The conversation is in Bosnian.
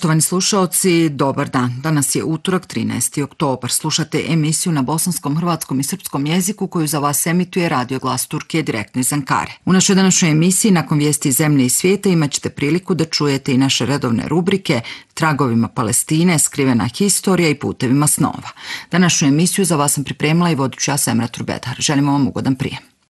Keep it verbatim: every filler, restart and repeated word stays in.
Poštovani slušaoci, dobar dan. Danas je utorak, trinaesti oktobar. Slušate emisiju na bosanskom, hrvatskom i srpskom jeziku koju za vas emituje Radio Glas Turkije direktno iz Ankare. U našoj današnjoj emisiji, nakon vijesti zemlje i svijeta, imat ćete priliku da čujete i naše redovne rubrike Tragovima Palestine, Skrivena historija i Putevima snova. Današnju emisiju za vas sam pripremila i vodit ću ja Semra Turbedar. Želimo vam ugodan prijem.